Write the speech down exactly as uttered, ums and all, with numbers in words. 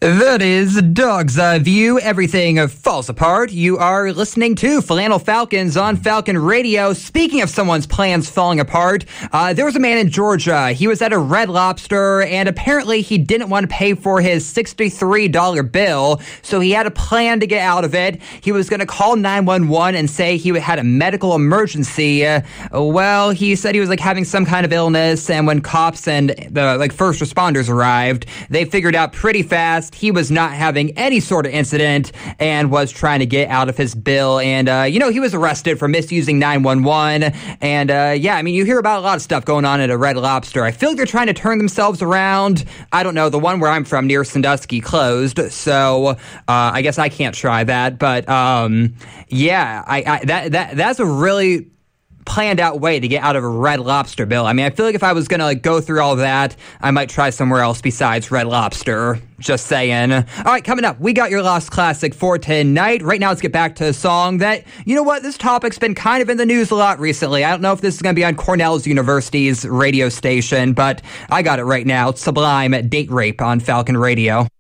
That is Dog's Eye View. Everything falls apart. You are listening to Flannel Falcons on Falcon Radio. Speaking of someone's plans falling apart, uh, there was a man in Georgia. He was at a Red Lobster, and apparently he didn't want to pay for his sixty-three dollars bill, so he had a plan to get out of it. He was going to call nine one one and say he had a medical emergency. Uh, well, he said he was like having some kind of illness, and when cops and the like first responders arrived, they figured out pretty fast he was not having any sort of incident and was trying to get out of his bill. And, uh, you know, he was arrested for misusing nine one one. And, uh, yeah, I mean, you hear about a lot of stuff going on at a Red Lobster. I feel like they're trying to turn themselves around. I don't know. The one where I'm from near Sandusky closed. So uh, I guess I can't try that. But, um, yeah, I, I that that that's a really planned out way to get out of a Red Lobster bill. I mean, I feel like if I was going to like go through all of that, I might try somewhere else besides Red Lobster. Just saying. All right, coming up, we got your Lost Classic for tonight. Right now, let's get back to a song that, you know what, this topic's been kind of in the news a lot recently. I don't know if this is going to be on Cornell's University's radio station, but I got it right now. It's Sublime, Date Rape on Falcon Radio.